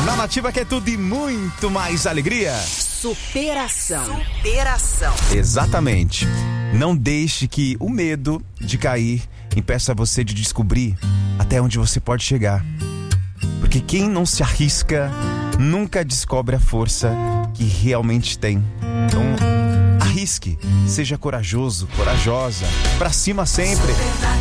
Na Nativa quer tudo e muito mais alegria. Superação. Exatamente. Não deixe que o medo de cair impeça você de descobrir até onde você pode chegar. Porque quem não se arrisca nunca descobre a força que realmente tem. Então, arrisque, seja corajoso, corajosa, pra cima sempre.